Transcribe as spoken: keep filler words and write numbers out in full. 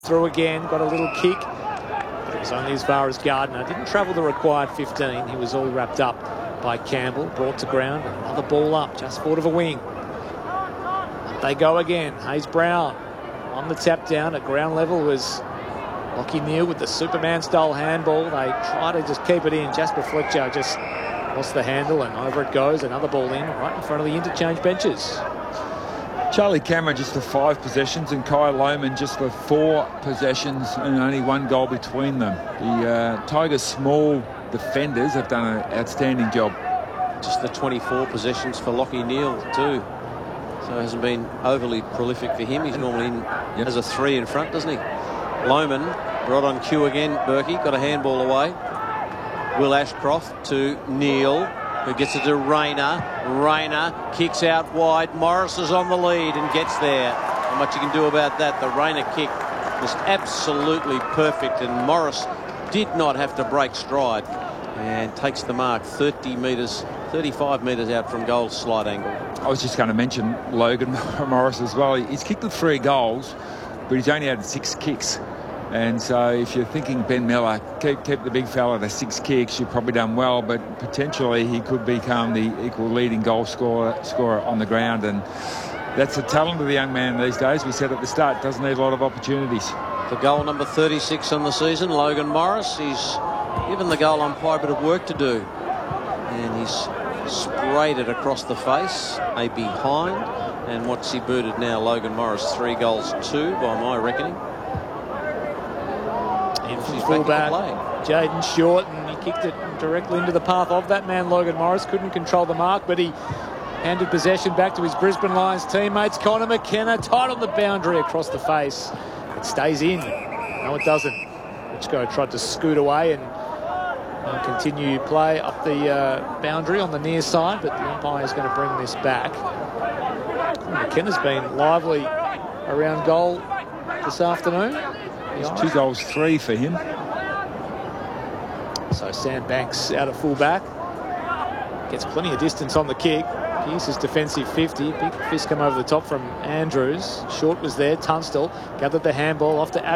Through again, got a little kick, but it was only as far as Gardner. Didn't travel the required fifteen. He was all wrapped up by Campbell. Brought to ground. Another ball up, just forward of a wing. Up they go again. Hayes Brown on the tap down at ground level was Lachie Neale with the Superman-style handball. They try to just keep it in. Jasper Fletcher just lost the handle, and over it goes. Another ball in, right in front of the interchange benches. Charlie Cameron just for five possessions and Kai Lohmann just for four possessions and only one goal between them. The uh, Tigers' small defenders have done an outstanding job. Just the twenty-four possessions for Lachie Neale too. So it hasn't been overly prolific for him. He's normally in yep. as a three in front, doesn't he? Lohmann right on cue again. Berkey got a handball away. Will Ashcroft to Neale, who gets it to Rayner. Rayner kicks out wide. Morris is on the lead and gets there. Not much you can do about that. The Rayner kick was absolutely perfect, and Morris did not have to break stride and takes the mark thirty metres, thirty-five metres out from goal slide angle. I was just going to mention Logan Morris as well. He's kicked the three goals, but he's only had six kicks. And so if you're thinking Ben Miller, keep, keep the big fella to six kicks, you've probably done well, but potentially he could become the equal leading goal scorer, scorer on the ground. And that's the talent of the young man these days. We said at the start, doesn't need a lot of opportunities. For goal number thirty-six on the season, Logan Morris, he's given the goal umpire a bit of work to do. And he's sprayed it across the face, a behind. And what's he booted now? Logan Morris, three goals, two by my reckoning. Fullback Jaden Short, and he kicked it directly into the path of that man Logan Morris. Couldn't control the mark, but he handed possession back to his Brisbane Lions teammates. Connor McKenna tight on the boundary across the face. It stays in. No, it doesn't. Richko tried to scoot away and uh, continue play up the uh, boundary on the near side, but the umpire is going to bring this back. McKenna's been lively around goal this afternoon. Two goals, three for him. So Sam Banks out at fullback. Gets plenty of distance on the kick. Pearce's defensive fifty. Big fist come over the top from Andrews. Short was there. Tunstall gathered the handball off to